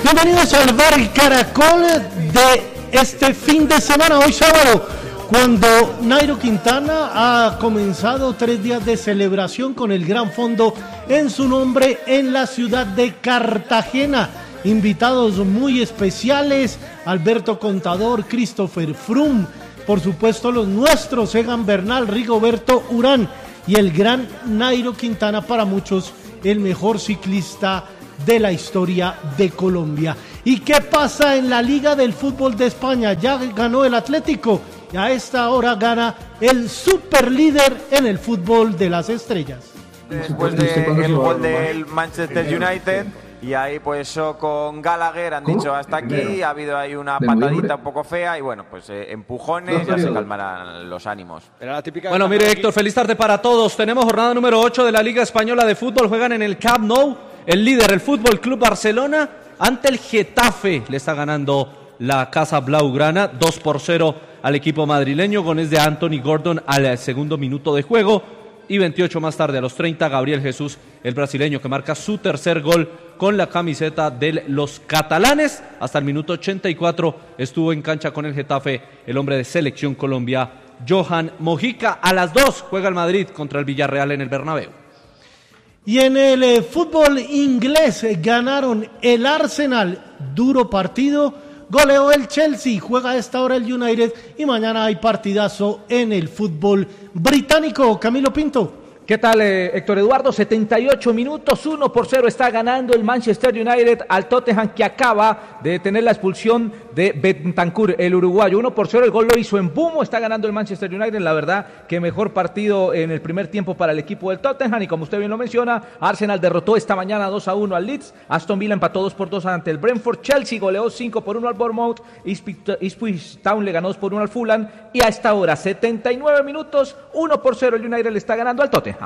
Bienvenidos al Bar Caracol de este fin de semana, hoy sábado, cuando Nairo Quintana ha comenzado 3 días de celebración con el gran fondo en su nombre en la ciudad de Cartagena. Invitados muy especiales, Alberto Contador, Christopher Froome, por supuesto los nuestros, Egan Bernal, Rigoberto Urán y el gran Nairo Quintana, para muchos el mejor ciclista de la historia de Colombia. ¿Y qué pasa en la Liga del Fútbol de España? Ya ganó el Atlético y a esta hora gana el superlíder en el fútbol de las estrellas. Después del gol del Manchester United, y ahí pues con Gallagher han dicho hasta aquí, ha habido ahí una patadita un poco fea y bueno, pues empujones, ya se calmarán los ánimos. Bueno, mire Héctor, feliz tarde para todos. Tenemos jornada número 8 de la Liga Española de Fútbol, juegan en el Camp Nou. El líder, el Fútbol Club Barcelona, ante el Getafe, le está ganando la Casa Blaugrana 2-0 al equipo madrileño, goles de Anthony Gordon al segundo minuto de juego, y 28 más tarde, a los 30, Gabriel Jesús, el brasileño, que marca su tercer gol con la camiseta de los catalanes. Hasta el minuto 84 estuvo en cancha con el Getafe el hombre de Selección Colombia, Johan Mojica. A las 2 juega el Madrid contra el Villarreal en el Bernabéu. Y en el fútbol inglés ganaron el Arsenal, duro partido, goleó el Chelsea, juega a esta hora el United y mañana hay partidazo en el fútbol británico. Camilo Pinto. ¿Qué tal, Héctor Eduardo? 78 minutos, 1-0 está ganando el Manchester United al Tottenham, que acaba de tener la expulsión de Bentancur, el uruguayo. 1-0, el gol lo hizo en Bumo, está ganando el Manchester United. La verdad que mejor partido en el primer tiempo para el equipo del Tottenham, y como usted bien lo menciona, Arsenal derrotó esta mañana 2-1 al Leeds, Aston Villa empató 2-2 ante el Brentford, Chelsea goleó 5-1 al Bournemouth, Ipswich Town le ganó 2-1 al Fulham, y a esta hora, 79 minutos, 1-0 el United le está ganando al Tottenham.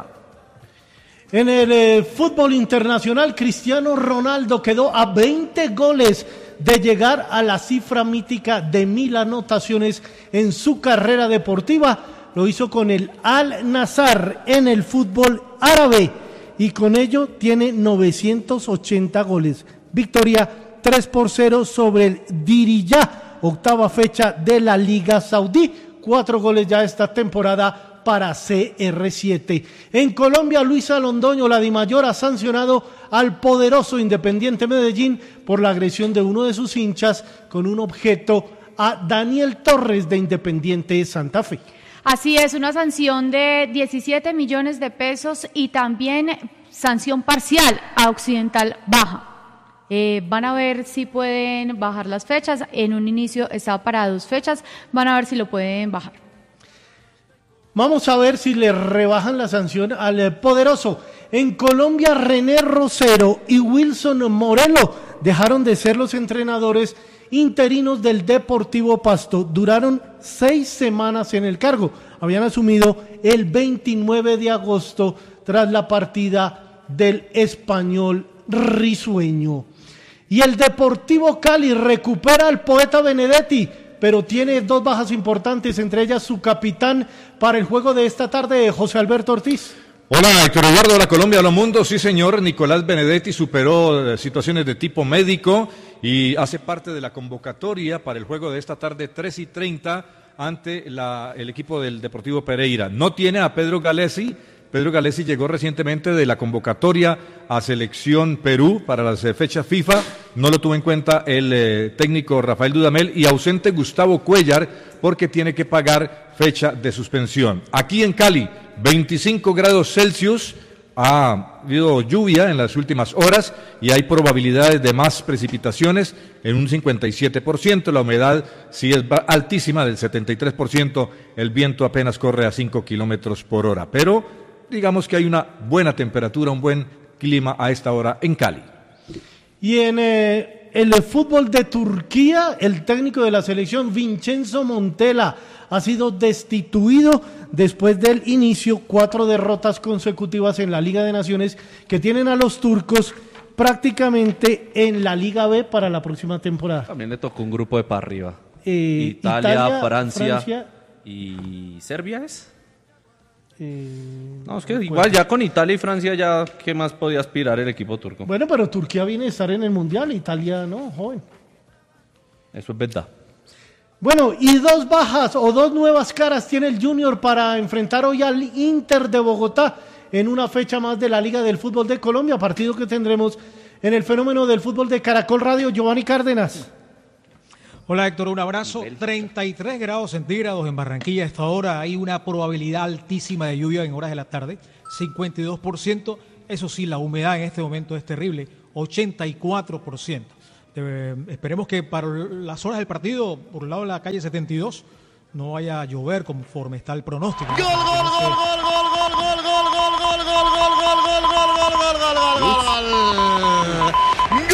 En el fútbol internacional, Cristiano Ronaldo quedó a 20 goles de llegar a la cifra mítica de 1000 anotaciones en su carrera deportiva. Lo hizo con el Al-Nassr en el fútbol árabe y con ello tiene 980 goles. Victoria 3-0 sobre el Diriyah, octava fecha de la Liga Saudí. 4 goles ya esta temporada para CR7. En Colombia, Luisa Londoño, la Dimayor, ha sancionado al poderoso Independiente Medellín por la agresión de uno de sus hinchas con un objeto a Daniel Torres de Independiente Santa Fe. Así es, una sanción de 17 millones de pesos y también sanción parcial a Occidental Baja. Van a ver si pueden bajar las fechas. En un inicio estaba para 2 fechas, van a ver si lo pueden bajar. Vamos a ver si le rebajan la sanción al poderoso. En Colombia, René Rosero y Wilson Morelo dejaron de ser los entrenadores interinos del Deportivo Pasto. Duraron 6 semanas en el cargo. Habían asumido el 29 de agosto tras la partida del Español Risueño. Y el Deportivo Cali recupera al poeta Benedetti, pero tiene 2 bajas importantes, entre ellas su capitán para el juego de esta tarde, José Alberto Ortiz. Hola, Héctor Eduardo, hola Colombia, hola mundo. Sí, señor, Nicolás Benedetti superó situaciones de tipo médico y hace parte de la convocatoria para el juego de esta tarde, 3:30, ante el equipo del Deportivo Pereira. No tiene a Pedro Galesi. Pedro Galesi llegó recientemente de la convocatoria a Selección Perú para las fechas FIFA. No lo tuvo en cuenta el técnico Rafael Dudamel, y ausente Gustavo Cuellar porque tiene que pagar fecha de suspensión. Aquí en Cali, 25 grados Celsius, ha habido lluvia en las últimas horas y hay probabilidades de más precipitaciones en un 57%. La humedad sí es altísima, del 73%. El viento apenas corre a 5 kilómetros por hora. Pero digamos que hay una buena temperatura, un buen clima a esta hora en Cali. Y en el fútbol de Turquía, el técnico de la selección, Vincenzo Montella, ha sido destituido después del inicio. 4 derrotas consecutivas en la Liga de Naciones que tienen a los turcos prácticamente en la Liga B para la próxima temporada. También le tocó un grupo de para arriba. Italia, Francia y Serbia, ¿es? No, es que igual ya con Italia y Francia ya, ¿qué más podía aspirar el equipo turco? Bueno, pero Turquía viene a estar en el Mundial, Italia no, joven. Eso es verdad. Bueno, y 2 bajas o 2 nuevas caras tiene el Junior para enfrentar hoy al Inter de Bogotá en una fecha más de la Liga del Fútbol de Colombia, partido que tendremos en el Fenómeno del Fútbol de Caracol Radio. Giovanni Cárdenas. Hola Héctor, un abrazo. 33 grados centígrados en Barranquilla a esta hora. Hay una probabilidad altísima de lluvia en horas de la tarde, 52%. Eso sí, la humedad en este momento es terrible, 84%. Esperemos que para las horas del partido, por el lado de la calle 72, no vaya a llover conforme está el pronóstico. ¡Gol, gol, gol, gol, gol, gol, gol, gol, gol, gol, gol, gol, gol, gol,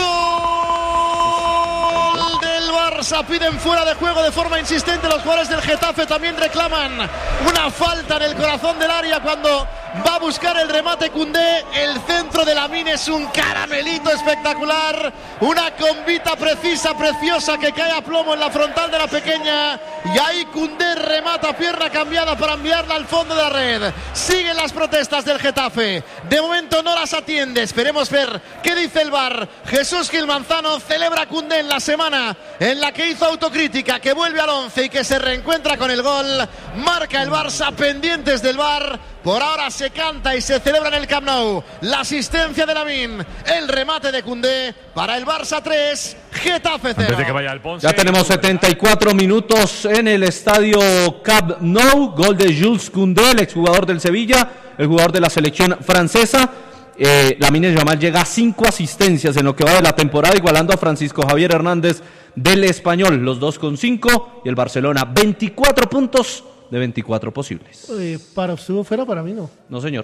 gol del Barça! Piden fuera de juego de forma insistente. Los jugadores del Getafe también reclaman una falta en el corazón del área cuando va a buscar el remate Koundé. El centro de Lamine es un caramelito espectacular, una combita precisa, preciosa, que cae a plomo en la frontal de la pequeña, y ahí Koundé remata pierna cambiada para enviarla al fondo de la red. Siguen las protestas del Getafe, de momento no las atiende. Esperemos ver qué dice el VAR. Jesús Gil Manzano celebra a Koundé en la semana en la que hizo autocrítica, que vuelve al 11 y que se reencuentra con el gol. Marca el Barça, pendientes del VAR. Por ahora se canta y se celebra en el Camp Nou la asistencia de Lamine, el remate de Koundé para el Barça 3, Getafe 0. Antes de que vaya al Ponce, ya tenemos 74 minutos en el estadio Camp Nou. Gol de Jules Koundé, el exjugador del Sevilla, el jugador de la selección francesa. Lamine Yamal llega a 5 asistencias en lo que va de la temporada, igualando a Francisco Javier Hernández del Español, los dos con 5, y el Barcelona 24 puntos de 24 posibles. Para usted fuera, para mí no. No, señor.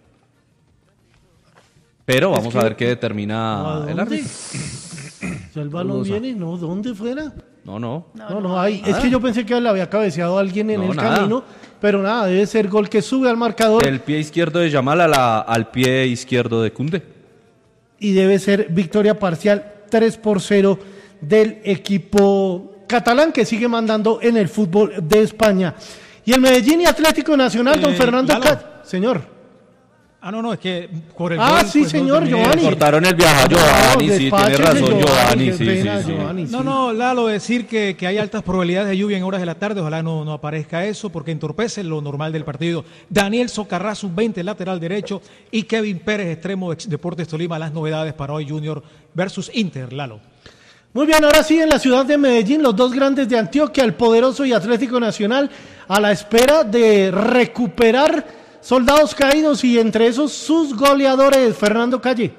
Pero vamos a ver qué determina el árbitro. Ya el balón viene, no, ¿dónde fuera? No, ahí. Es que yo pensé que le había cabeceado a alguien en el camino, pero nada, debe ser gol que sube al marcador. El pie izquierdo de Yamal al pie izquierdo de Koundé. Y debe ser victoria parcial 3-0 del equipo catalán, que sigue mandando en el fútbol de España. Y el Medellín y Atlético Nacional, don Fernando Señor. No, es que por el gol, pues, señor Giovanni. Cortaron el viaje a Giovanni, sí, tiene razón Giovanni, sí. Lalo, decir que hay altas probabilidades de lluvia en horas de la tarde, ojalá no aparezca eso, porque entorpece lo normal del partido. Daniel Socarrá, sub-20, lateral derecho, y Kevin Pérez, extremo de Deportes Tolima, las novedades para hoy Junior versus Inter, Lalo. Muy bien, ahora sí en la ciudad de Medellín, los dos grandes de Antioquia, el Poderoso y Atlético Nacional, a la espera de recuperar soldados caídos y entre esos sus goleadores. Fernando Calle.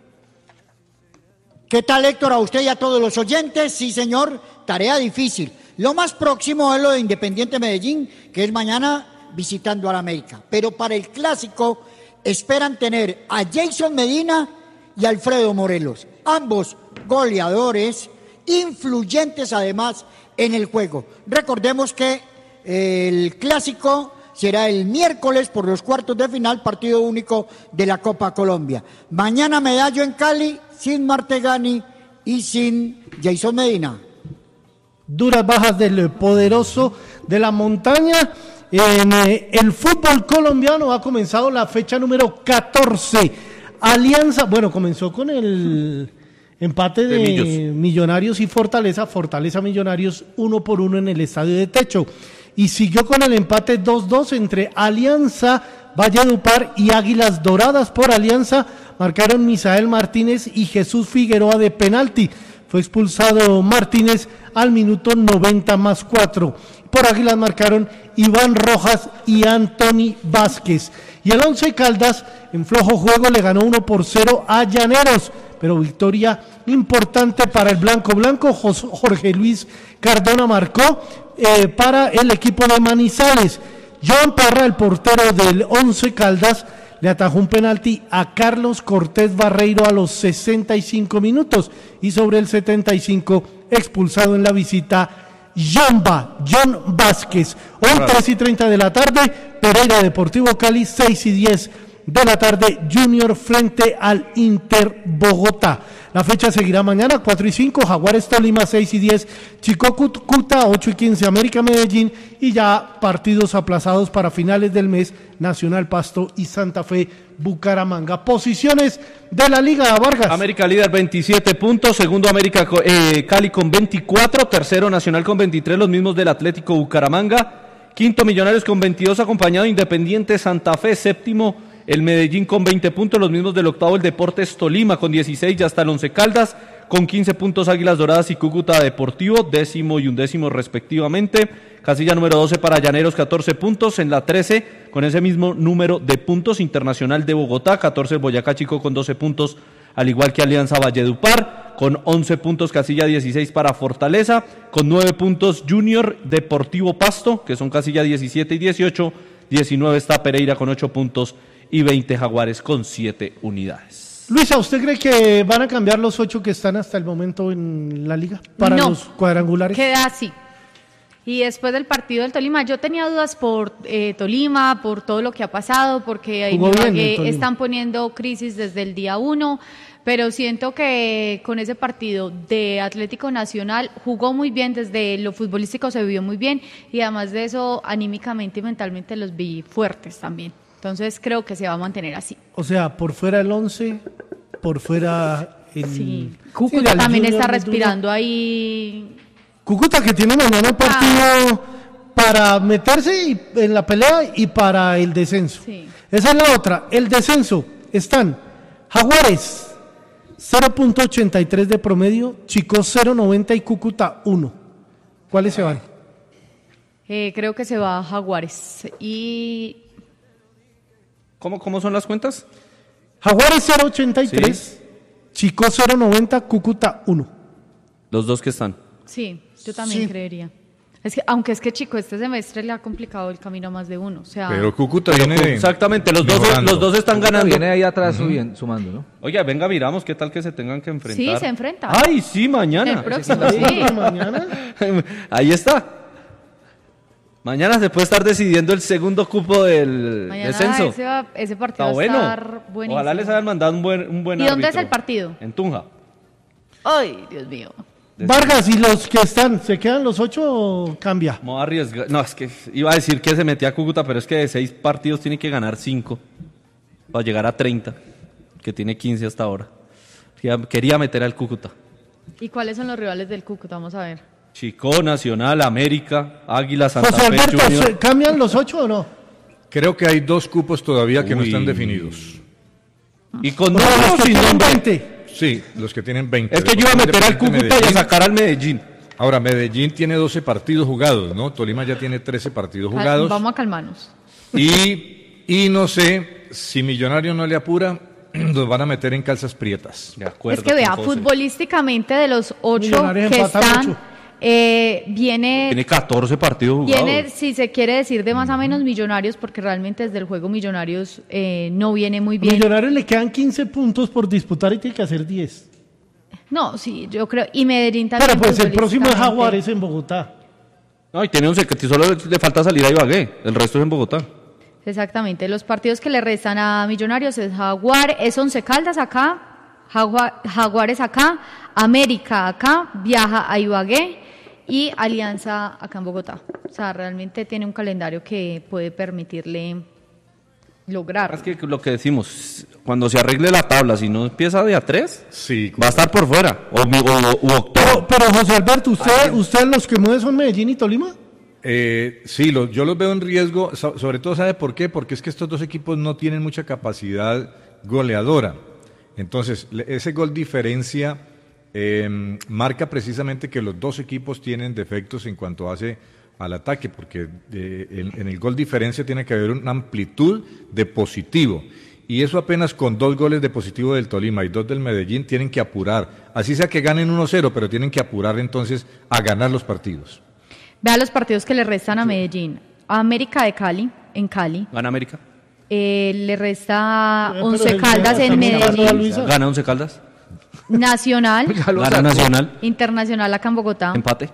¿Qué tal, Héctor? A usted y a todos los oyentes. Sí, señor, tarea difícil. Lo más próximo es lo de Independiente Medellín, que es mañana visitando al América. Pero para el clásico esperan tener a Jason Medina y Alfredo Morelos, ambos goleadores, influyentes además en el juego. Recordemos que el clásico será el miércoles por los cuartos de final, partido único de la Copa Colombia. Mañana Medallo en Cali, sin Martegani y sin Jason Medina. Duras bajas del Poderoso de la Montaña. En el fútbol colombiano ha comenzado la fecha número 14. Alianza, comenzó con el empate de Millonarios y Fortaleza. Fortaleza Millonarios 1-1 en el Estadio de Techo. Y siguió con el empate 2-2 entre Alianza, Valledupar y Águilas Doradas. Por Alianza marcaron Misael Martínez y Jesús Figueroa de penalti. Fue expulsado Martínez al minuto 90+4. Por Águilas marcaron Iván Rojas y Anthony Vázquez. Y el Once Caldas en flojo juego le ganó 1-0 a Llaneros, pero victoria importante para el Blanco. Jorge Luis Cardona marcó para el equipo de Manizales. Joan Parra, el portero del Once Caldas, le atajó un penalti a Carlos Cortés Barreiro a los 65 minutos y sobre el 75 expulsado en la visita John Vázquez. Hoy 3:30 de la tarde, Pereira Deportivo Cali, 6:10 de la tarde, Junior frente al Inter Bogotá. La fecha seguirá mañana, 4 y 5, Jaguares Tolima, 6 y 10, Chico Cúcuta, 8 y 15, América Medellín, y ya partidos aplazados para finales del mes, Nacional Pasto y Santa Fe Bucaramanga. Posiciones de la Liga, Vargas. América líder 27 puntos, segundo América Cali con 24, tercero Nacional con 23, los mismos del Atlético Bucaramanga, quinto Millonarios con 22, acompañado Independiente Santa Fe, séptimo el Medellín con 20 puntos, los mismos del octavo el Deportes Tolima con 16, ya está el Once Caldas con 15 puntos, Águilas Doradas y Cúcuta Deportivo, décimo y undécimo respectivamente. Casilla número 12 para Llaneros, 14 puntos. En la 13, con ese mismo número de puntos, Internacional de Bogotá, 14 el Boyacá Chico con 12 puntos, al igual que Alianza Valledupar, con 11 puntos Casilla 16 para Fortaleza, con 9 puntos Junior Deportivo Pasto, que son Casilla 17 y 18, 19 está Pereira con 8 puntos y 20 Jaguares con 7 unidades. Luisa, ¿usted cree que van a cambiar los 8 que están hasta el momento en la liga para los cuadrangulares? Queda así. Y después del partido del Tolima, yo tenía dudas por Tolima, por todo lo que ha pasado, porque ahí están poniendo crisis desde el día 1, pero siento que con ese partido de Atlético Nacional jugó muy bien, desde lo futbolístico se vio muy bien, y además de eso, anímicamente y mentalmente los vi fuertes también. Entonces creo que se va a mantener así. O sea, por fuera el 11, por fuera el... Sí, Cúcuta también está respirando ahí. Cúcuta que tiene mañana un partido para meterse en la pelea y para el descenso. Sí. Esa es la otra. El descenso están Jaguares 0.83 de promedio, Chicos 0.90 y Cúcuta 1. ¿Cuáles se van? Creo que se va Jaguares y... ¿Cómo son las cuentas? Jaguares 0.83, sí. Chicos 0.90, Cúcuta 1. Los dos que están. Sí, yo también creería. Aunque es que Chico, este semestre le ha complicado el camino a más de uno. O sea, pero Cúcuta viene. Exactamente, los dos están ganando. Viene ahí atrás sumando, ¿no? Oiga, venga, miramos qué tal que se tengan que enfrentar. Sí, se enfrentan. Ay, sí, mañana. El próximo, sí. Mañana. Ahí está. Mañana se puede estar decidiendo el segundo cupo del descenso. Ese partido va a estar buenísimo. Ojalá les hayan mandado un buen árbitro. ¿Y dónde es el partido? En Tunja. Ay, Dios mío. Vargas, ¿y los que están, se quedan los 8 o cambia? No, es que iba a decir que se metía a Cúcuta, pero es que de 6 partidos tiene que ganar 5 para llegar a 30, que tiene 15 hasta ahora. Quería meter al Cúcuta. ¿Y cuáles son los rivales del Cúcuta? Vamos a ver. Chico, Nacional, América, Águila, Santa José Fe, Alberto, Junior. ¿Cambian los 8 o no? Creo que hay 2 cupos todavía que no están definidos. Y con números sin nombre. 20. Sí, los que tienen 20. Es que yo iba a meter al Cúcuta y a sacar al Medellín. Ahora, Medellín tiene 12 partidos jugados, ¿no? Tolima ya tiene 13 partidos jugados. Vamos a calmarnos. Y no sé, si Millonario no le apura, los van a meter en calzas prietas. De acuerdo. Es que vea, futbolísticamente de los 8 que están... tiene 14 partidos jugados. Viene, si se quiere decir, de más o menos Millonarios, porque realmente desde el juego Millonarios no viene muy bien. Millonarios le quedan 15 puntos por disputar y tiene que hacer 10. No, sí, yo creo. Y Medellín también. Pero pues el próximo es Jaguares en Bogotá. No, y tiene 11, que solo le falta salir a Ibagué. El resto es en Bogotá. Exactamente. Los partidos que le restan a Millonarios es Once Caldas acá, Jaguares acá, América acá, viaja a Ibagué y Alianza acá en Bogotá. O sea, realmente tiene un calendario que puede permitirle lograr. Es que lo que decimos, cuando se arregle la tabla, si no empieza de a 3, sí, va a estar por fuera. O octavo. Pero José Alberto, ¿usted los que mueve son Medellín y Tolima? Sí, yo los veo en riesgo, sobre todo, ¿sabe por qué? Porque es que estos dos equipos no tienen mucha capacidad goleadora. Entonces, ese gol diferencia marca precisamente que los dos equipos tienen defectos en cuanto hace al ataque, porque en el gol diferencia tiene que haber una amplitud de positivo. Y eso apenas con 2 goles de positivo del Tolima y 2 del Medellín tienen que apurar. Así sea que ganen 1-0, pero tienen que apurar entonces a ganar los partidos. Vea los partidos que le restan a Medellín. América de Cali, en Cali. ¿Gana América? Le resta Once Caldas en Medellín. ¿Gana Once Caldas? Nacional. Gana Nacional. Internacional acá en Bogotá. Empate.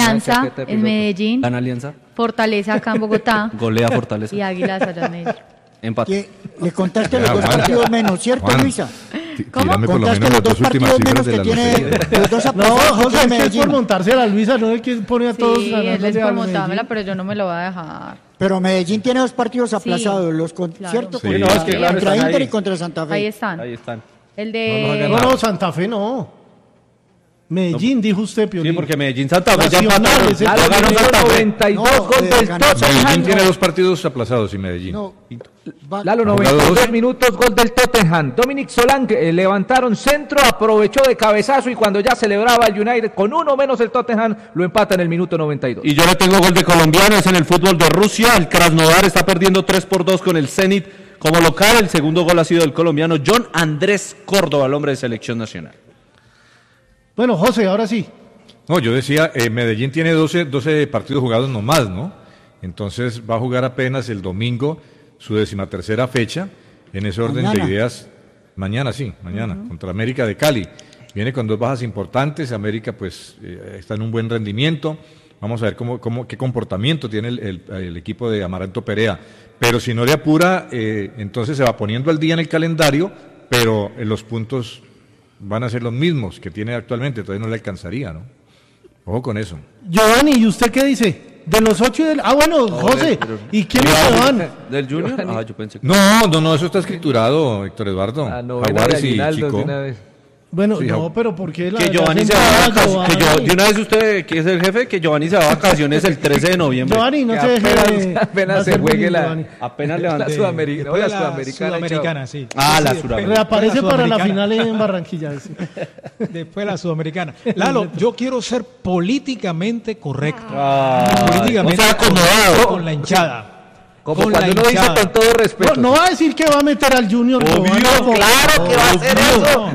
Alianza en Medellín. Gana Alianza. Fortaleza acá en Bogotá. Golea Fortaleza. Y Águilas allá en Medellín. Empate. Le contaste los 2 partidos menos, ¿cierto, Juan, Luisa? Tírame por lo Contaste menos las 2 últimas partidos cifras menos de que la tiene lotería. los 2 No, aplazados que José, tiene es que es por Medellín. montarse a la Luisa, no es que pone a todos Sí, ganándole él es a por Medellín. montármela, pero yo no me lo voy a dejar. Pero Medellín tiene 2 partidos aplazados, claro. ¿cierto? Sí, no, es que claro, Contra están Inter ahí. y contra Santa Fe. Ahí están. Ahí están. El de... No, Santa Fe no. Medellín, dijo usted, Piolín. Sí, porque Medellín Santa Fe ya Nacional, empataron. ese- Lalo, Ganó minuto Santa Fe. 92, No, gol del ganó Medellín Tottenham. tiene 2 partidos aplazados y Medellín. No, Lalo, Ha jugado 92 12. minutos, gol del Tottenham. Dominic Solanke levantaron centro, aprovechó de cabezazo y cuando ya celebraba el United con 1 menos el Tottenham, lo empata en el minuto 92. Y yo le tengo gol de colombiano, es en el fútbol de Rusia. El Krasnodar está perdiendo 3-2 con el Zenit como local. El segundo gol ha sido del colombiano John Andrés Córdoba, el hombre de selección nacional. Bueno, José, ahora sí. No, yo decía, Medellín tiene 12 partidos jugados nomás, ¿no? Entonces va a jugar apenas el domingo su 13ª fecha, en ese orden Mañana. de ideas. Mañana, contra América de Cali. Viene con 2 bajas importantes, América pues está en un buen rendimiento. Vamos a ver qué comportamiento tiene el equipo de Amaranto Perea. Pero si no le apura, entonces se va poniendo al día en el calendario, pero los puntos van a ser los mismos que tiene actualmente, entonces no le alcanzaría, ¿no? Ojo con eso. Giovanni, ¿y usted qué dice? De los 8 y del... Ah, bueno, José. ¿Y quiénes se van? ¿Del Junior? Ah, yo pensé que... No, eso está escriturado, Héctor Eduardo. La novena de Jaguares y Aguinaldo Chico. de una vez. Bueno, Sí, no, pero ¿por qué la Que Giovanni se va de hacen vacaciones. nada, Que Giovanni? de una vez usted, que es el jefe, que Giovanni se va de vacaciones el 13 de noviembre. Giovanni, no Que se deje... apenas va a se ser juegue bullying, la- Giovanni. Apenas La levanté. Sudamericana, Después de la la Sudamericana, sí. Ah, la Sí, Sudamericana. Reaparece para la Sudamericana. final en Barranquilla. sí. Después de la Sudamericana. Lalo, yo quiero ser políticamente correcto. Ah, Políticamente o sea, acomodado. correcto con la hinchada. Como Con cuando la uno dice hinchada. con todo respeto. No va a decir que va a meter al Junior. Giovanni, por claro favor. que va a hacer eso.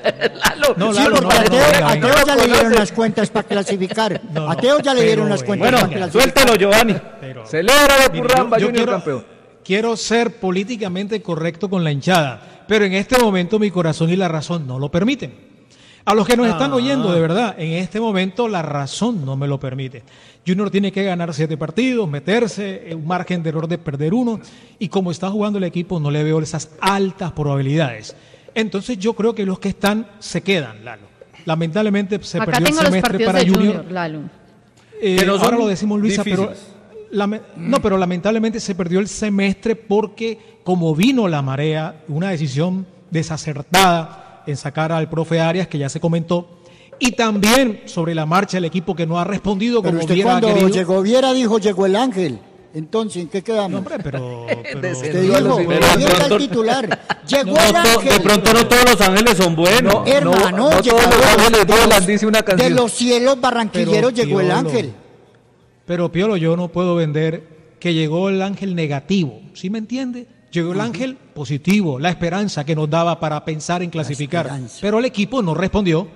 No, Sí, Lalo, porque no, a Teo, venga, a venga. Teo ya le dieron las cuentas para clasificar. No, A Teo ya le pero dieron las cuentas Bueno, para clasificar. suéltalo, Giovanni. Pero- Celébralo, Mire, Purramba, yo Junior campeón. quiero ser políticamente correcto con la hinchada, pero en este momento mi corazón y la razón no lo permiten. A los que nos están oyendo, de verdad, en este momento la razón no me lo permite. Junior tiene que ganar 7 partidos, meterse en un margen de error de perder 1, y como está jugando el equipo no le veo esas altas probabilidades. Entonces yo creo que los que están se quedan, Lalo. Lamentablemente se Acá perdió el tengo los semestre partidos para de Junior. Junior, Lalo. Que no son Ahora lo decimos, Luisa, difíciles. no, pero lamentablemente se perdió el semestre porque como vino la marea, una decisión desacertada en sacar al profe Arias, que ya se comentó, y también sobre la marcha el equipo que no ha respondido Pero como usted hubiera cuando querido. llegó Viera dijo llegó el ángel. Entonces, ¿en qué quedamos? No, hombre, pero Usted dijo, pero ahí de está el pronto- titular. Llegó No, el ángel. de pronto no todos los ángeles son buenos. Hermano, no llegó todos los ángeles de vuelan, los- dice una canción. De los cielos barranquilleros Pero, llegó el Piolo, ángel. Pero Piolo, yo no puedo vender que llegó el ángel negativo, ¿sí me entiende? Llegó el ángel positivo, la esperanza que nos daba para pensar en clasificar. esperanza. Pero el equipo no respondió.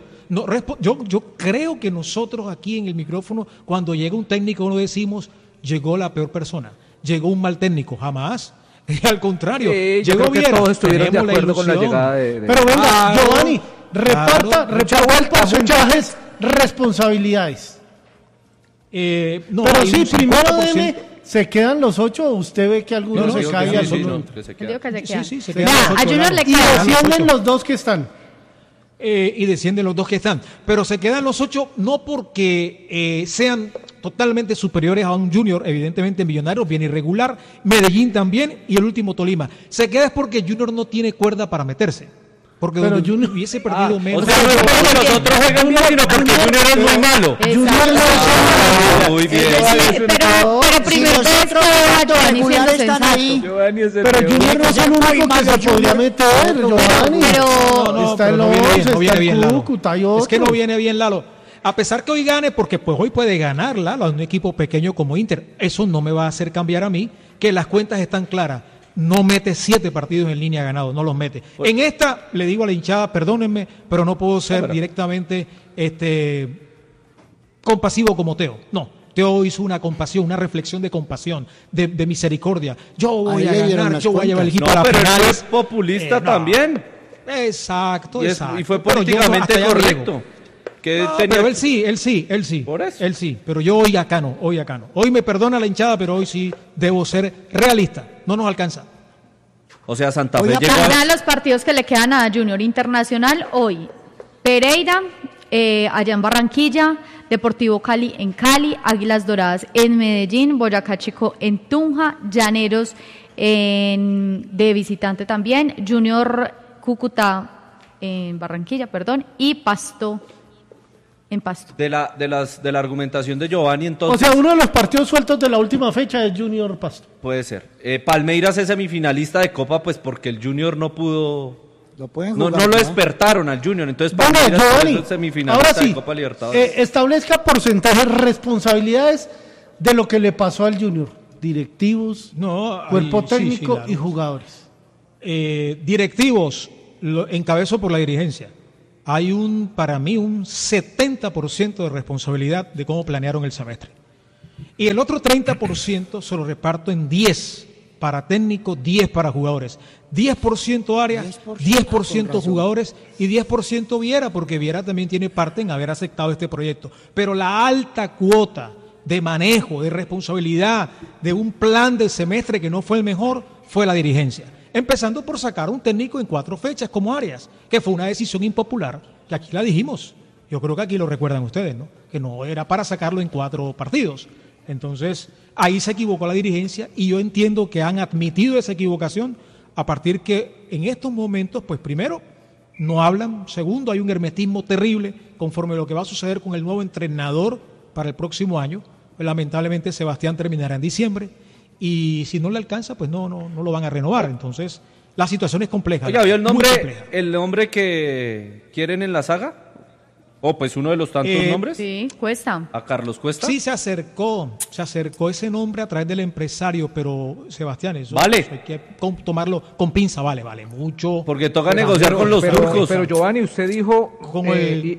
Yo creo que nosotros aquí en el micrófono, cuando llega un técnico, no decimos, llegó la peor persona, llegó un mal técnico, jamás. Al contrario, Sí, yo llegó creo que Viera, todos estuvieron de tenemos acuerdo con la ilusión. llegada de- Pero venga, Claro, Giovanni, reparta porcentajes, responsabilidades. No, Pero hay sí, un primero 50%. deme, ¿se quedan los 8 o usted ve que alguno No, se sí, cae? sí, alguno sí, no? no. Que se Yo queda. digo que se Sí, quedan. sí, se Vea, quedan los a ocho, Junior Lalo. le Y quedan. descienden los 2 que están. Y descienden los 2 que están. Pero se quedan los 8 no porque sean totalmente superiores a un Junior, evidentemente Millonarios viene irregular, Medellín también y el último Tolima. Se queda es porque Junior no tiene cuerda para meterse. Porque Pero donde Junior- hubiese perdido menos. O sea, no es porque los otros juegan bien, sino porque Junior es muy malo. Exacto. Muy bien. Pero primero los ustedes otros quedan a de Giovanni regular siendo están sensato. ahí. Giovanni es el Pero peor. Junior no es el único que se podría meter, Giovanni. Pero- No, está pero el no viene bien, 11, no viene está bien, el Lalo. Cúcuta y Es que no otros. viene bien, Lalo. A pesar que hoy gane, porque pues hoy puede ganar, Lalo, a un equipo pequeño como Inter. Eso no me va a hacer cambiar a mí, que las cuentas están claras. No mete 7 partidos en línea ganados, no los mete. En esta, le digo a la hinchada, perdónenme, pero no puedo ser directamente compasivo como Teo. No, Teo hizo una compasión, una reflexión de compasión, de misericordia. Yo voy Ahí a le dieron ganar, las yo voy a llevar el cuentas. equipo No, a pero las él finales. es populista No. también. Exacto, Y, exacto. y fue Pero yo políticamente hasta allá no correcto. llego. Que No, tenía- pero él sí. Por eso. Él sí, pero yo hoy acá no. Hoy me perdona la hinchada, pero hoy sí debo ser realista. No nos alcanza. O sea, Santa Fe llega... Ya los partidos que le quedan a Junior Internacional hoy. Pereira, allá en Barranquilla, Deportivo Cali en Cali, Águilas Doradas en Medellín, Boyacá Chico en Tunja, Llaneros de visitante también, Junior Cúcuta en Barranquilla, y Pasto en Pasto. De la argumentación de Giovanni, entonces... O sea, uno de los partidos sueltos de la última fecha es Junior Pasto. Puede ser. Palmeiras es semifinalista de Copa, pues porque el Junior no pudo... No lo despertaron al Junior, entonces Palmeiras es semifinalista de Copa Libertadores. Establezca porcentajes, responsabilidades de lo que le pasó al Junior. Directivos, cuerpo técnico y jugadores. Directivos, encabezo por la dirigencia. Hay para mí un 70% de responsabilidad de cómo planearon el semestre. Y el otro 30% se lo reparto en 10 para técnico, 10 para jugadores. 10% áreas, 10% jugadores y 10% Viera, porque Viera también tiene parte en haber aceptado este proyecto. Pero la alta cuota de manejo, de responsabilidad, de un plan del semestre que no fue el mejor, fue la dirigencia. Empezando por sacar un técnico en 4 fechas como Arias, que fue una decisión impopular, que aquí la dijimos. Yo creo que aquí lo recuerdan ustedes, ¿no? Que no era para sacarlo en 4 partidos. Entonces, ahí se equivocó la dirigencia y yo entiendo que han admitido esa equivocación a partir que en estos momentos, pues primero, no hablan. Segundo, hay un hermetismo terrible conforme a lo que va a suceder con el nuevo entrenador para el próximo año. Pues, lamentablemente, Sebastián terminará en diciembre. Y si no le alcanza, pues no lo van a renovar. Entonces, la situación es compleja. Oiga, ¿vio el nombre que quieren en la saga? Pues uno de los tantos nombres. Sí, Cuesta. ¿A Carlos Cuesta? Sí, se acercó ese nombre a través del empresario, pero Sebastián, eso vale. Hay que tomarlo con pinza, vale mucho. Porque toca negociar con los turcos. Pero Giovanni, usted dijo como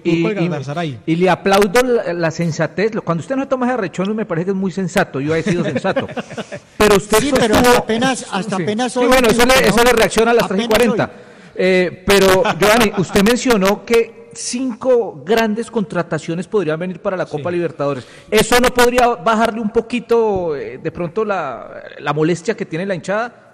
y le aplaudo la sensatez. Cuando usted no toma ese rechón, me parece que es muy sensato. Yo he sido sensato. Pero usted pero apenas sí, bueno, eso le reacciona a las 3:40. Pero Giovanni, usted mencionó que 5 grandes contrataciones podrían venir para la Copa Libertadores. ¿Eso no podría bajarle un poquito de pronto la molestia que tiene la hinchada?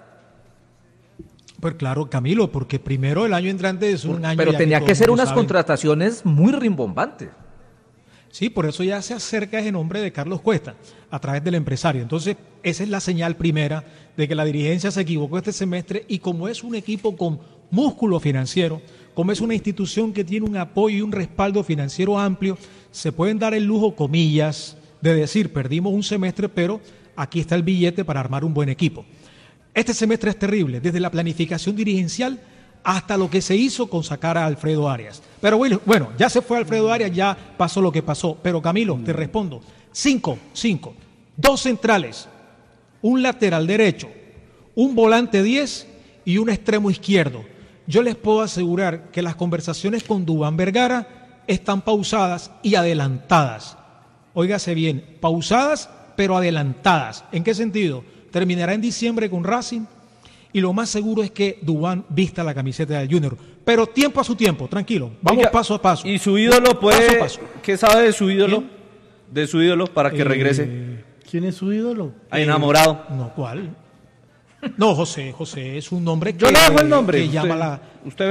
Pues claro, Camilo, porque primero el año entrante es un año... Pero tenía que ser unas contrataciones muy rimbombantes. Sí, por eso ya se acerca ese nombre de Carlos Cuesta a través del empresario. Entonces, esa es la señal primera de que la dirigencia se equivocó este semestre y como es un equipo con músculo financiero, como es una institución que tiene un apoyo y un respaldo financiero amplio, se pueden dar el lujo, comillas, de decir, perdimos un semestre, pero aquí está el billete para armar un buen equipo. Este semestre es terrible, desde la planificación dirigencial hasta lo que se hizo con sacar a Alfredo Arias. Pero bueno, ya se fue Alfredo Arias, ya pasó lo que pasó. Pero Camilo, te respondo, 5, 2 centrales, un lateral derecho, un volante 10 y un extremo izquierdo. Yo les puedo asegurar que las conversaciones con Duván Vergara están pausadas y adelantadas. Óigase bien, pausadas pero adelantadas. ¿En qué sentido? Terminará en diciembre con Racing y lo más seguro es que Duván vista la camiseta del Junior. Pero tiempo a su tiempo, tranquilo. Vamos paso a paso. ¿Y su ídolo puede? Paso a paso. ¿Qué sabe de su ídolo? ¿Quién? De su ídolo para que regrese. ¿Quién es su ídolo? Enamorado. No, ¿cuál? No, José es un nombre que... Yo le dejo el nombre. Que llama la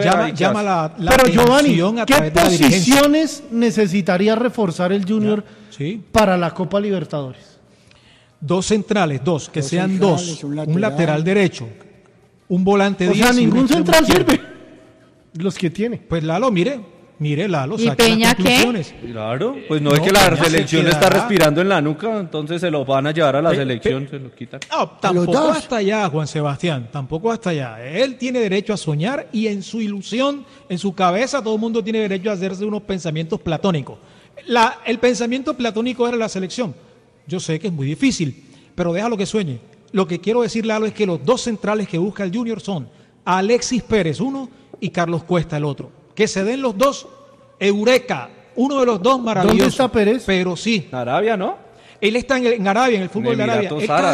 Pero Giovanni, ¿qué posiciones necesitaría reforzar el Junior para la Copa Libertadores? 2 centrales, que sean 2. Un lateral derecho, un volante 10. O sea, ningún central sirve. Los que tiene. Pues Lalo, mire Lalo, ¿y Peña qué? Claro, pues no es que la selección está respirando en la nuca, entonces se lo van a llevar a la selección, se lo quitan. No, tampoco hasta allá, Juan Sebastián, tampoco hasta allá. Él tiene derecho a soñar y en su ilusión, en su cabeza, todo el mundo tiene derecho a hacerse unos pensamientos platónicos. El pensamiento platónico era la selección. Yo sé que es muy difícil, pero déjalo que sueñe. Lo que quiero decir, Lalo, es que los 2 centrales que busca el Junior son Alexis Pérez, uno, y Carlos Cuesta, el otro. Que se den los 2, eureka, uno de los 2 maravilloso. ¿Dónde está Pérez? Pero sí. Arabia, ¿no? Él está en Arabia, en el fútbol de Arabia. Cada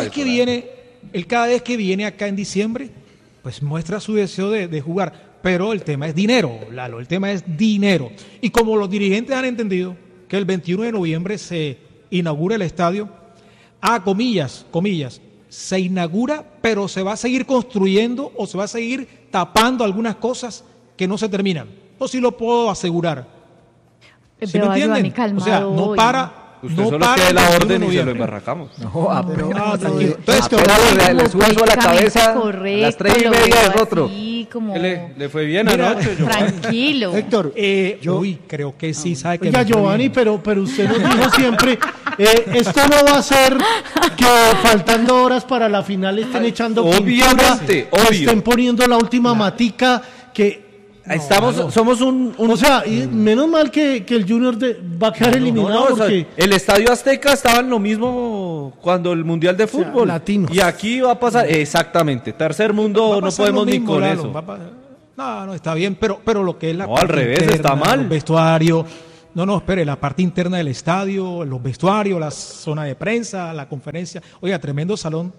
vez que viene acá en diciembre, pues muestra su deseo de jugar. Pero el tema es dinero, Lalo, el tema es dinero. Y como los dirigentes han entendido que el 21 de noviembre se inaugura el estadio, comillas, se inaugura, pero se va a seguir construyendo o se va a seguir tapando algunas cosas que no se terminan. Eso sí lo puedo asegurar. ¿Sí me entienden? Giovanni, o sea, no para... Usted no solo para quede la el orden 21 y se lo de embarracamos. Tranquilo. Entonces, le suelto la cabeza a las 3:30 del otro. Le fue bien anoche, Tranquilo. Héctor, creo que sí, sabe que... Oiga, Giovanni, pero usted nos dijo siempre, esto no va a ser que faltando horas para la final estén echando pintura, estén poniendo la última matica, que... Somos un... O sea, y menos mal que el Junior va a quedar eliminado porque... el Estadio Azteca estaba en lo mismo cuando el Mundial de Fútbol. Latinos. Y aquí va a pasar... Exactamente. Tercer mundo no podemos ni con eso. No, está bien, pero lo que es la parte al revés, interna, está mal. El vestuario... No, espere, la parte interna del estadio, los vestuarios, la zona de prensa, la conferencia. Oiga, tremendo salón.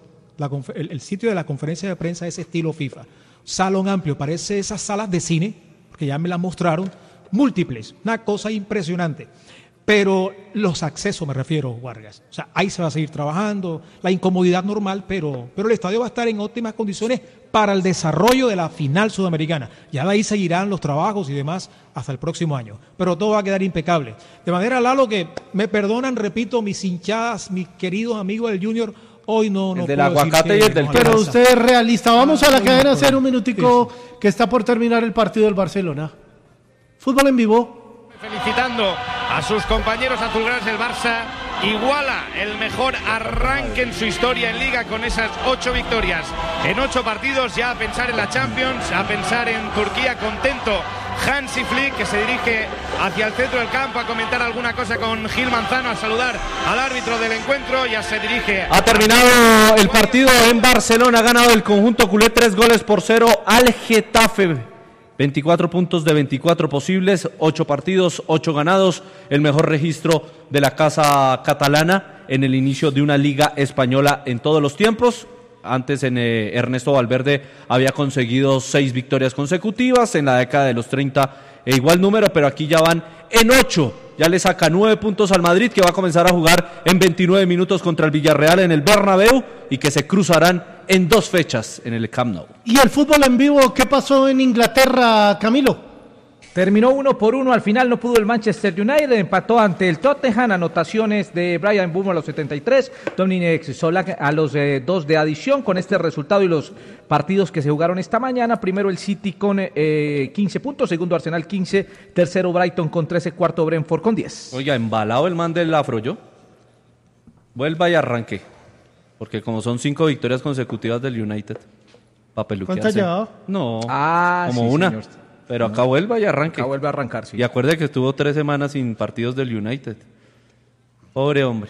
El sitio de la conferencia de prensa es estilo FIFA. Salón amplio, parece esas salas de cine, porque ya me las mostraron, múltiples, una cosa impresionante. Pero los accesos, me refiero, Vargas. O sea, ahí se va a seguir trabajando, la incomodidad normal, pero el estadio va a estar en óptimas condiciones para el desarrollo de la final sudamericana. Ya de ahí seguirán los trabajos y demás hasta el próximo año. Pero todo va a quedar impecable. De manera, Lalo, que me perdonan, repito, mis hinchadas, mis queridos amigos del Junior, hoy no el del aguacate y el del pero usted es realista. Vamos a la cadena hacer un minutico que está por terminar el partido del Barcelona. Fútbol en vivo. Felicitando a sus compañeros azulgranas del Barça. Iguala el mejor arranque en su historia en Liga con esas 8 victorias en 8 partidos. Ya a pensar en la Champions, a pensar en Turquía. Contento Hansi Flick, que se dirige hacia el centro del campo a comentar alguna cosa con Gil Manzano, a saludar al árbitro del encuentro. Ya se dirige... Ha terminado el partido en Barcelona, ha ganado el conjunto culé 3-0 al Getafe. 24 puntos de 24 posibles, 8 partidos, 8 ganados, el mejor registro de la casa catalana en el inicio de una liga española en todos los tiempos. Antes Ernesto Valverde había conseguido 6 victorias consecutivas en la década de los 30, igual número, pero aquí ya van en 8. Ya le saca 9 puntos al Madrid, que va a comenzar a jugar en 29 minutos contra el Villarreal en el Bernabéu y que se cruzarán en 2 fechas en el Camp Nou. ¿Y el fútbol en vivo qué pasó en Inglaterra, Camilo? Terminó 1-1, al final no pudo el Manchester United, empató ante el Tottenham, anotaciones de Brian Bournemouth a los 73, Dominic Solak a los 2 de adición. Con este resultado y los partidos que se jugaron esta mañana, primero el City con 15 puntos, segundo Arsenal 15, tercero Brighton con 13, cuarto Brentford con 10. Oiga, embalado el man del afro, ¿yo? Vuelva y arranque, porque como son 5 victorias consecutivas del United, papeluquearse. ¿Cuántas llevaba? No, como sí, una. Señor. Pero acá vuelva y arranque. Acá vuelve a arrancar, sí. Y acuerde que estuvo 3 semanas sin partidos del United. Pobre hombre.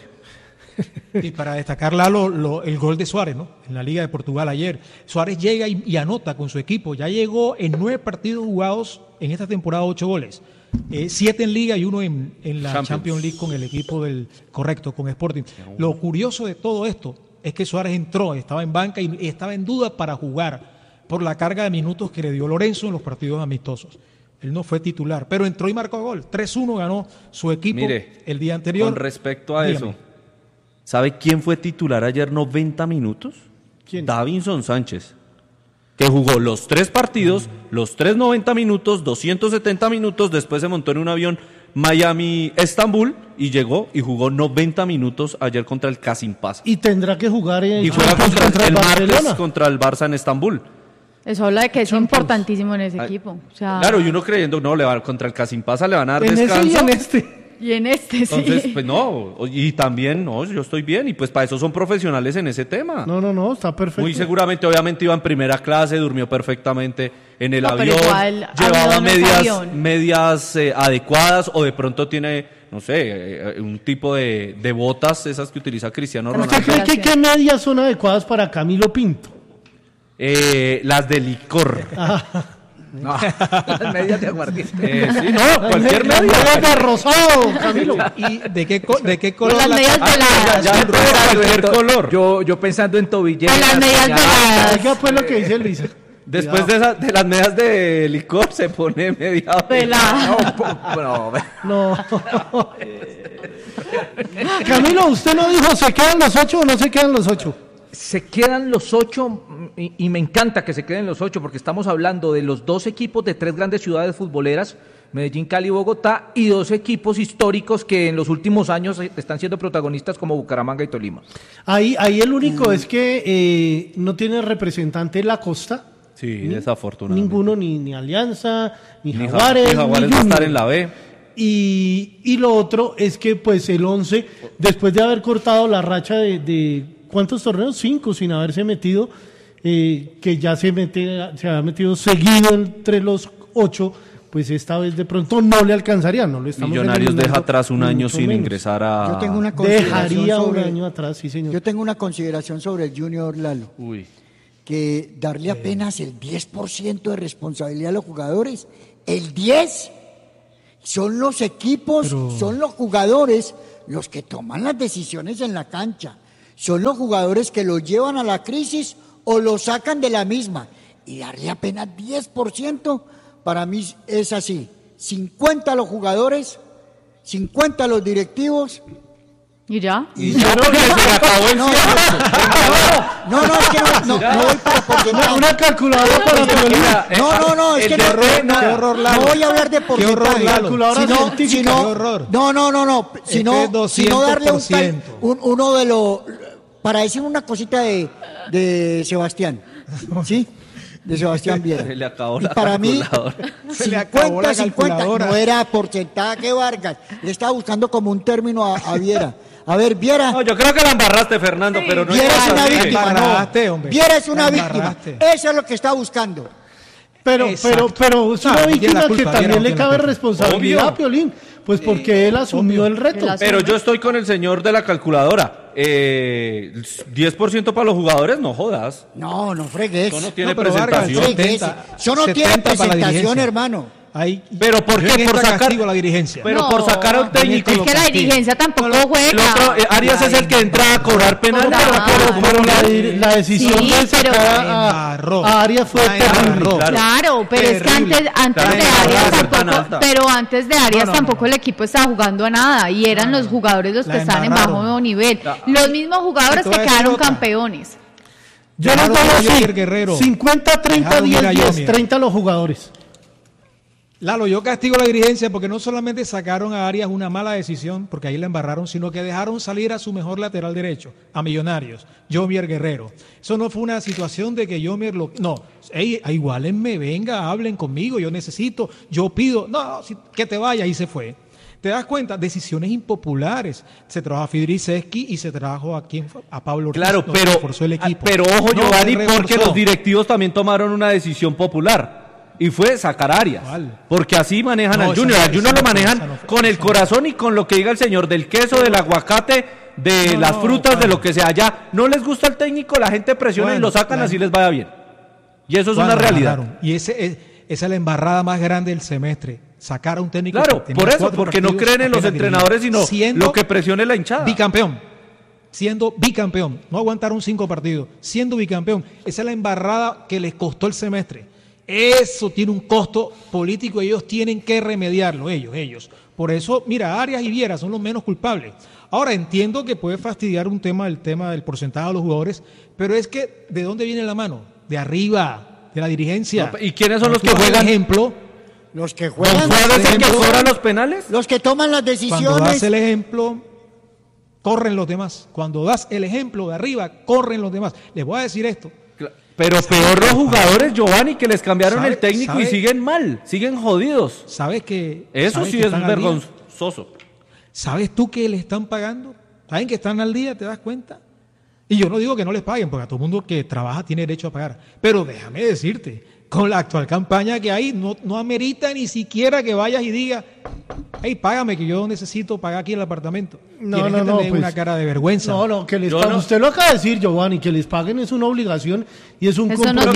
Y para destacar, Lalo, el gol de Suárez, ¿no? En la Liga de Portugal ayer. Suárez llega y anota con su equipo. Ya llegó en 9 partidos jugados en esta temporada, 8 goles. 7 en Liga y 1 en la Champions League con el equipo con Sporting. Lo curioso de todo esto es que Suárez entró, estaba en banca y estaba en duda para jugar por la carga de minutos que le dio Lorenzo en los partidos amistosos. Él no fue titular, pero entró y marcó gol. 3-1 ganó su equipo. Mire, el día anterior. Con respecto a eso, ¿sabe quién fue titular ayer 90 minutos? ¿Quién? Davinson Sánchez, que jugó los 3 partidos, los 3 90 minutos, 270 minutos, después se montó en un avión Miami-Estambul y llegó y jugó 90 minutos ayer contra el Kasimpasa. Y tendrá que jugar y juega contra el martes contra el Barça en Estambul. Eso habla de que es importantísimo en ese equipo. O sea, claro, y uno creyendo, no, contra el Kasimpasa le van a dar descanso. Y en este, sí. Entonces, pues no, y también, no, yo estoy bien, y pues para eso son profesionales en ese tema. No, está perfecto. Muy seguramente, obviamente iba en primera clase, durmió perfectamente en el avión, llevaba medias adecuadas, o de pronto tiene, no sé, un tipo de botas, esas que utiliza Cristiano Ronaldo. ¿Usted cree que qué medias son adecuadas para Camilo Pinto? Las de licor. No, las medias de aguardiente. Sí, no, cualquier media. De rosado, Camilo. ¿Y de qué color? Las medias ya cualquier color. Yo pensando en tobilleras. Las medias veladas. Oiga, pues lo que dice Luisa. Después de las medias de licor se pone media velada. No. Camilo, usted no dijo, ¿se quedan los 8 o no se quedan los 8? Se quedan los 8 y me encanta que se queden los 8 porque estamos hablando de los 2 equipos de 3 grandes ciudades futboleras, Medellín, Cali y Bogotá, y 2 equipos históricos que en los últimos años están siendo protagonistas como Bucaramanga y Tolima. Ahí el único es que no tiene representante la costa. Sí, desafortunadamente. Ninguno, ni Alianza, ni Jaguares. Ni Jaguares va a estar en la B. Y lo otro es que pues el 11, después de haber cortado la racha de ¿cuántos torneos? 5 sin haberse metido, que ya se había metido seguido entre los 8, pues esta vez de pronto no le alcanzaría, no lo estamos Millonarios deja atrás un año sin ingresar a... Yo tengo una dejaría un año atrás, sí señor. Yo tengo una consideración sobre el Junior Lalo. Uy. Que darle apenas el 10% de responsabilidad a los jugadores, el 10%, son los equipos, son los jugadores los que toman las decisiones en la cancha, son los jugadores que los llevan a la crisis o los sacan de la misma, y darle apenas 10%, para mí es así, 50 a los jugadores, 50 a los directivos. ¿Y ya? Y ya porque se le acabó el cielo. No, es que no voy para porcentaje. Una calculadora para No, es que no voy a hablar de porcentaje. Qué horror, calculadora científica. Qué horror. No, sino darle uno de los, para decir una cosita de Sebastián, ¿sí? De Sebastián Viera. Se le acabó la para mí, calculadora. 50-50, no era porcentaje, Vargas. Le estaba buscando como un término a Viera. A ver, Viera. No, yo creo que la embarraste, Fernando, pero no Viera es una víctima, no. Viera es una víctima. Eso es lo que está buscando. Pero es una víctima que también le cabe responsabilidad a Piolín, pues porque él asumió el reto. Pero yo estoy con el señor de la calculadora. 10% para los jugadores, no jodas. No fregues. Eso no tiene presentación. Eso no tiene presentación, hermano. Pero ¿por qué? Por sacar a la dirigencia. Pero por sacar a un técnico. Es que la dirigencia tampoco juega. El otro, Arias es el que entra a cobrar penal. Pero la decisión de sacar a Arias fue terrible. Claro, pero es que antes de Arias tampoco el equipo estaba jugando a nada y eran los jugadores los que estaban en bajo nivel. Los mismos jugadores que quedaron campeones. Yo no puedo decir 50, 30, 10, 30 los jugadores. Lalo, yo castigo a la dirigencia porque no solamente sacaron a Arias una mala decisión, porque ahí la embarraron, sino que dejaron salir a su mejor lateral derecho, a Millonarios, Yomier Guerrero. Eso no fue una situación de que Yomier No, igualenme, venga, hablen conmigo, yo necesito, yo pido, que te vayas, y se fue. ¿Te das cuenta? Decisiones impopulares. Se trajo a Fidriceski y se trajo a Pablo Ortiz. Claro, reforzó el equipo. Pero ojo, Giovanni, porque los directivos también tomaron una decisión popular. Y fue sacar a Arias. Porque así manejan al Junior. Al Junior lo manejan con el corazón y con lo que diga el señor del queso, del aguacate, de las frutas, de lo que sea. Ya no les gusta el técnico, la gente presiona y lo sacan así les vaya bien. Y eso es una realidad. Y esa es la embarrada más grande del semestre. Sacar a un técnico. Claro, por eso, porque no creen en los entrenadores, sino lo que presione la hinchada. Siendo bicampeón. No aguantaron 5 partidos. Siendo bicampeón. Esa es la embarrada que les costó el semestre. Eso tiene un costo político, ellos tienen que remediarlo, ellos. Por eso, mira, Arias y Viera son los menos culpables. Ahora, entiendo que puede fastidiar el tema del porcentaje de los jugadores, pero es que, ¿de dónde viene la mano? De arriba, de la dirigencia. ¿Y quiénes son los que juegan? Los que juegan. ¿Es el que cobra los penales? Los que toman las decisiones. Cuando das el ejemplo, corren los demás. Cuando das el ejemplo de arriba, corren los demás. Les voy a decir esto. Pero peor los jugadores, Giovanni, que les cambiaron el técnico y siguen mal, siguen jodidos. ¿Sabes que eso sí es vergonzoso? ¿Sabes tú que le están pagando? ¿Saben que están al día? ¿Te das cuenta? Y yo no digo que no les paguen, porque a todo mundo que trabaja tiene derecho a pagar. Pero déjame decirte, con la actual campaña que hay, no amerita ni siquiera que vayas y digas, hey, págame que yo necesito pagar aquí el apartamento. No, pues, una cara de vergüenza. Que les paguen. Usted lo acaba de decir, Giovanni, que les paguen es una obligación y es un compromiso.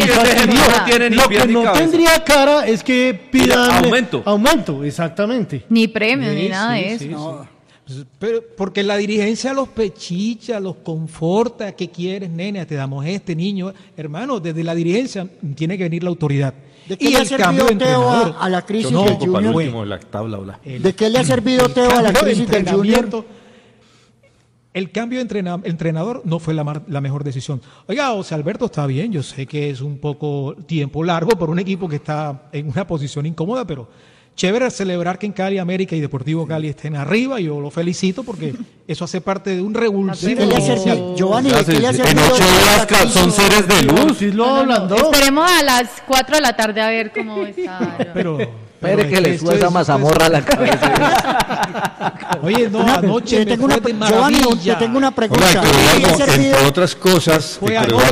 Lo que no tendría cara es que pidan aumento, exactamente. Ni premio, ni nada de eso. No. Pero porque la dirigencia los pechicha, los conforta. ¿Qué quieres, nene? Te damos niño. Hermano, desde la dirigencia tiene que venir la autoridad. ¿De qué le ha servido Teo a la crisis del Junior? La tabla, ¿De qué le ha servido Teo a la crisis del Junior? el cambio de entrenador no fue la mejor decisión. Oiga, José Alberto, está bien, yo sé que es un poco tiempo largo por un equipo que está en una posición incómoda, pero chévere celebrar que en Cali, América y Deportivo Cali estén arriba. Yo lo felicito porque eso hace parte de un revulsivo. Giovanni, en 8 días son seres de luz. Sí, lo hablando. Esperemos a las 4 de la tarde a ver cómo está. Espere que le suba esa mazamorra a la cabeza. Oye, no, anoche te tengo una pregunta. Entre otras cosas,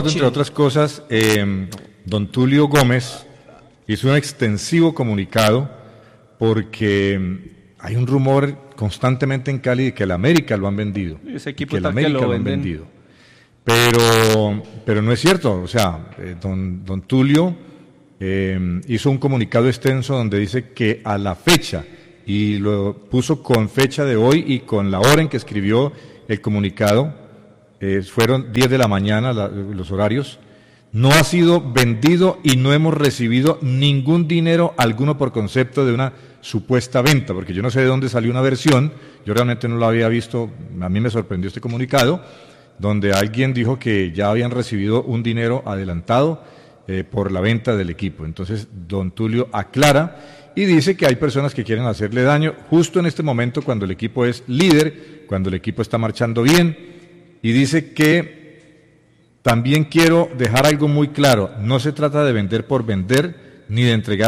don Tulio Gómez hizo un extensivo comunicado porque hay un rumor constantemente en Cali de que el América lo han vendido. Ese equipo que el América lo han vendido. Pero no es cierto. O sea, don Tulio hizo un comunicado extenso donde dice que a la fecha, y lo puso con fecha de hoy y con la hora en que escribió el comunicado, fueron 10 de la mañana los horarios, no ha sido vendido y no hemos recibido ningún dinero alguno por concepto de una supuesta venta, porque yo no sé de dónde salió una versión, yo realmente no lo había visto, a mí me sorprendió este comunicado, donde alguien dijo que ya habían recibido un dinero adelantado por la venta del equipo. Entonces, don Tulio aclara y dice que hay personas que quieren hacerle daño justo en este momento cuando el equipo es líder, cuando el equipo está marchando bien, y dice que también quiero dejar algo muy claro, no se trata de vender por vender, ni de entregar